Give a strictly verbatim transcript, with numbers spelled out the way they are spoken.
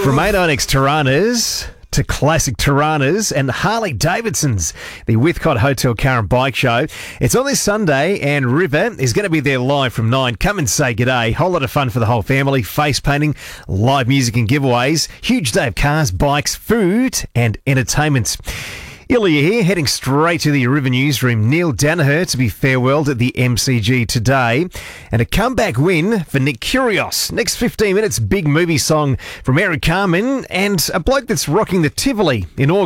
From eight nine X Tiranas to classic Tiranas and Harley Davidsons, the Withcott Hotel Car and Bike Show. It's on this Sunday and River is going to be there live from nine. Come and say g'day. Whole lot of fun for the whole family. Face painting, live music and giveaways. Huge day of cars, bikes, food and entertainment. Ilya here, heading straight to the River newsroom. Neil Danaher to be farewelled at the M C G today. And a comeback win for Nick Kyrgios. Next fifteen minutes, big movie song from Eric Carmen and a bloke that's rocking the Tivoli in August.